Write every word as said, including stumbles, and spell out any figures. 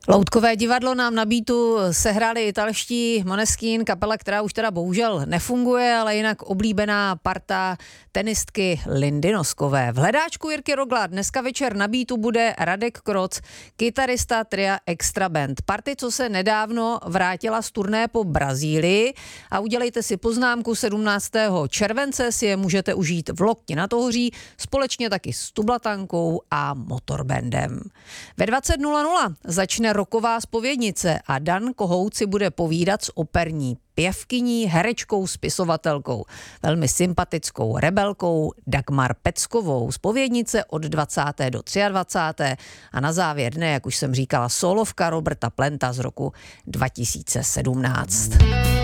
Loutkové divadlo nám na Beatu sehráli italští Måneskin, kapela, která už teda bohužel nefunguje, ale jinak oblíbená parta tenistky Lindy Noskové. V hledáčku Jirky Rogla dneska večer na Beatu bude Radek Kroc, kytarista tria Extra Band. Party, co se nedávno vrátila z turné po Brazílii, a udělejte si poznámku, sedmnáctého července si je můžete užít v Lokni nad Ohří, společně taky s Tublatankou a Motorbandem. Ve dvacet nula nula začne roková zpovědnice a Dan Kohout si bude povídat s operní pěvkyní, herečkou, spisovatelkou, velmi sympatickou rebelkou Dagmar Peckovou. Zpovědnice od dvacáté do dvacáté třiáté a na závěr dne, jak už jsem říkala, solovka Roberta Plenta z roku dva tisíce sedmnáct.